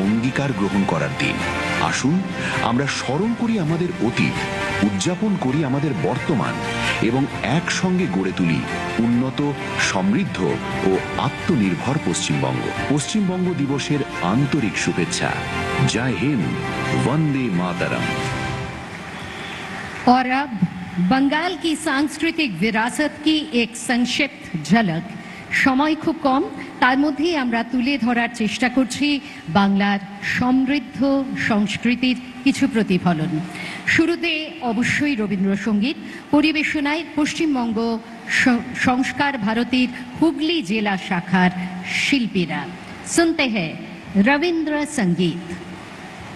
অঙ্গীকার গ্রহণ করার দিন। আসুন আমরা স্মরণ করি আমাদের অতীত, উদযাপন করি আমাদের বর্তমান এবং একসঙ্গে গড়ে তুলি উন্নত, সমৃদ্ধ ও আত্মনির্ভর পশ্চিমবঙ্গ। পশ্চিমবঙ্গ দিবসের আন্তরিক শুভেচ্ছা। জয় হিন্দ, वंदे मातरम। और अब बंगाल की सांस्कृतिक विरासत की एक संक्षिप्त झलक। समय खूब कम, तार मध्येই আমরা তুলে ধরার চেষ্টা করছি বাংলার সমৃদ্ধ সংস্কৃতির কিছু প্রতিফলন। শুরুতে অবশ্যই রবীন্দ্রসঙ্গীত পরিবেশনায় পশ্চিমবঙ্গ সংস্কার ভারতীর হুগলি জেলা শাখার শিল্পীরা। শুনতে হ্যায় রবীন্দ্র সঙ্গীত।